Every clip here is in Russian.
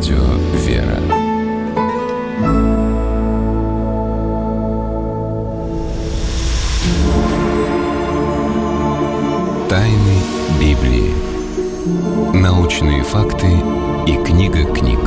Радио «Вера». Тайны Библии. Научные факты и книга книг.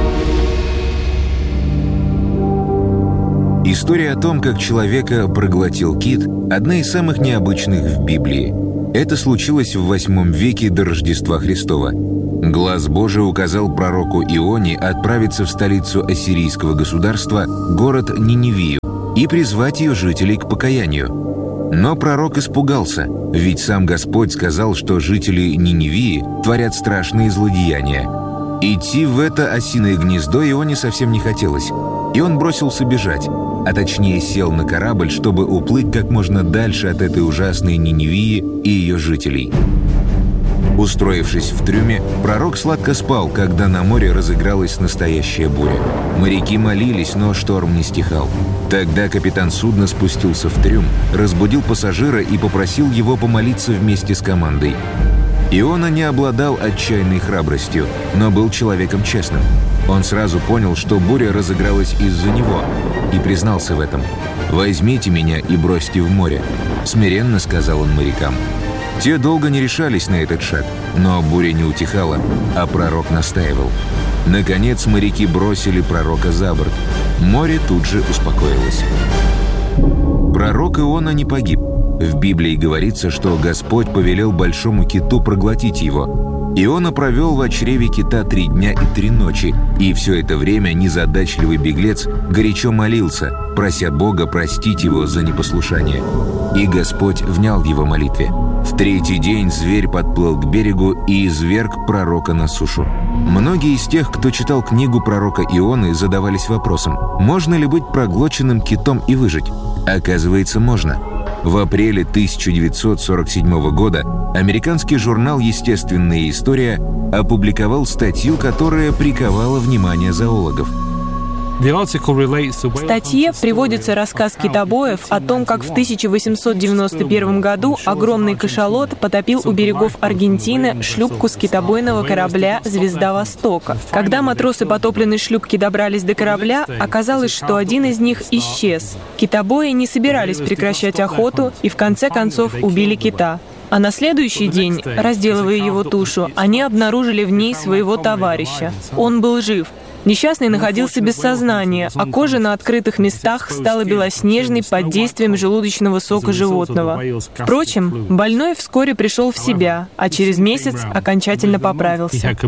История о том, как человека проглотил кит, одна из самых необычных в Библии. Это случилось в VIII веке до Рождества Христова. Глаз Божий указал пророку Ионе отправиться в столицу ассирийского государства, город Ниневию, и призвать ее жителей к покаянию. Но пророк испугался, ведь сам Господь сказал, что жители Ниневии творят страшные злодеяния. Идти в это осиное гнездо Ионе совсем не хотелось, и он бросился бежать, а точнее сел на корабль, чтобы уплыть как можно дальше от этой ужасной Ниневии и ее жителей. Устроившись в трюме, пророк сладко спал, когда на море разыгралась настоящая буря. Моряки молились, но шторм не стихал. Тогда капитан судна спустился в трюм, разбудил пассажира и попросил его помолиться вместе с командой. Иона не обладал отчаянной храбростью, но был человеком честным. Он сразу понял, что буря разыгралась из-за него, и признался в этом. «Возьмите меня и бросьте в море», — смиренно сказал он морякам. Те долго не решались на этот шаг, но буря не утихала, а пророк настаивал. Наконец моряки бросили пророка за борт. Море тут же успокоилось. Пророк Иона не погиб. В Библии говорится, что Господь повелел большому киту проглотить его. Иона провел в чреве кита 3 дня и 3 ночи, и все это время незадачливый беглец горячо молился, прося Бога простить его за непослушание. И Господь внял его молитве. В 3-й день зверь подплыл к берегу и изверг пророка на сушу. Многие из тех, кто читал книгу пророка Ионы, задавались вопросом: можно ли быть проглоченным китом и выжить? Оказывается, можно. В апреле 1947 года американский журнал «Естественная история» опубликовал статью, которая приковала внимание зоологов. В статье приводится рассказ китобоев о том, как в 1891 году огромный кашалот потопил у берегов Аргентины шлюпку с китобойного корабля «Звезда Востока». Когда матросы потопленной шлюпки добрались до корабля, оказалось, что один из них исчез. Китобои не собирались прекращать охоту и в конце концов убили кита. А на следующий день, разделывая его тушу, они обнаружили в ней своего товарища. Он был жив. Несчастный находился без сознания, а кожа на открытых местах стала белоснежной под действием желудочного сока животного. Впрочем, больной вскоре пришел в себя, а через месяц окончательно поправился.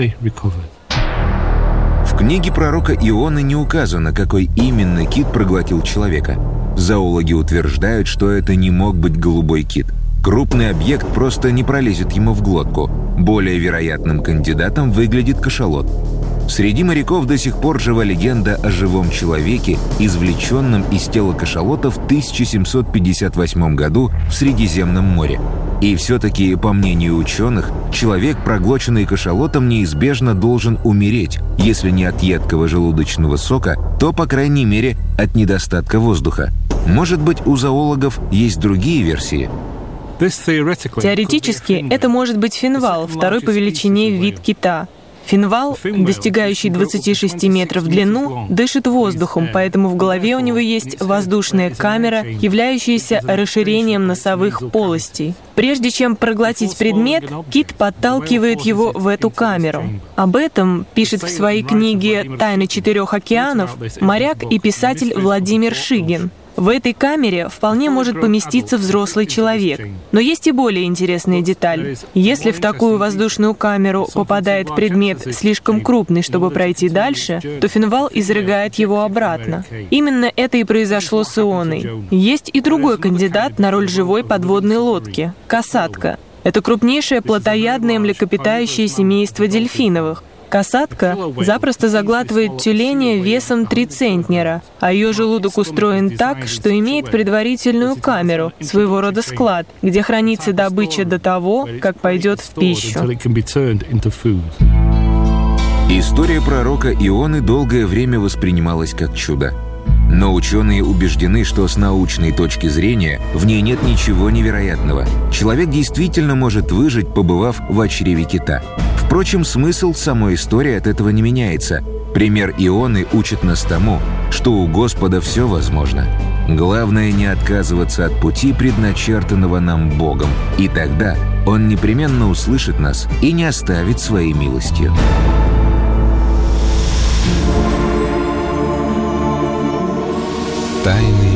В книге пророка Ионы не указано, какой именно кит проглотил человека. Зоологи утверждают, что это не мог быть голубой кит. Крупный объект просто не пролезет ему в глотку. Более вероятным кандидатом выглядит кашалот. Среди моряков до сих пор жива легенда о живом человеке, извлеченном из тела кашалота в 1758 году в Средиземном море. И все-таки, по мнению ученых, человек, проглоченный кашалотом, неизбежно должен умереть, если не от едкого желудочного сока, то, по крайней мере, от недостатка воздуха. Может быть, у зоологов есть другие версии? Теоретически, это может быть финвал, второй по величине вид кита. Финвал, достигающий 26 метров в длину, дышит воздухом, поэтому в голове у него есть воздушная камера, являющаяся расширением носовых полостей. Прежде чем проглотить предмет, кит подталкивает его в эту камеру. Об этом пишет в своей книге «Тайны 4 океанов» моряк и писатель Владимир Шигин. В этой камере вполне может поместиться взрослый человек. Но есть и более интересная деталь. Если в такую воздушную камеру попадает предмет слишком крупный, чтобы пройти дальше, то финвал изрыгает его обратно. Именно это и произошло с Ионой. Есть и другой кандидат на роль живой подводной лодки — касатка. Это крупнейшее плотоядное млекопитающее семейство дельфиновых. Касатка запросто заглатывает тюленя весом 3 центнера, а ее желудок устроен так, что имеет предварительную камеру, своего рода склад, где хранится добыча до того, как пойдет в пищу. История пророка Ионы долгое время воспринималась как чудо. Но ученые убеждены, что с научной точки зрения в ней нет ничего невероятного. Человек действительно может выжить, побывав в чреве кита. В Впрочем, смысл самой истории от этого не меняется. Пример Ионы учит нас тому, что у Господа все возможно. Главное не отказываться от пути, предначертанного нам Богом, и тогда Он непременно услышит нас и не оставит своей милостью. Тайны